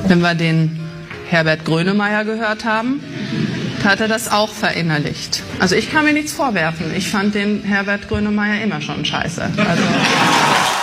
Wenn wir den Herbert Grönemeyer gehört haben, hat er das auch verinnerlicht. Also ich kann mir nichts vorwerfen. Ich fand den Herbert Grönemeyer immer schon scheiße. Also